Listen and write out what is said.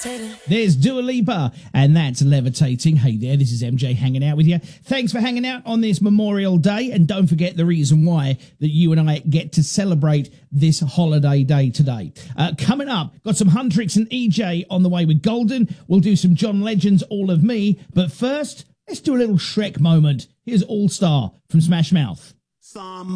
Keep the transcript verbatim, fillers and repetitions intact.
There's Dua Lipa, and that's Levitating. Hey there, this is M J hanging out with you. Thanks for hanging out on this Memorial Day, and don't forget the reason why that you and I get to celebrate this holiday day today. Uh, coming up, got some Huntrix and E J on the way with Golden. We'll do some John Legend's All of Me, but first, let's do a little Shrek moment. Here's All Star from Smash Mouth. Some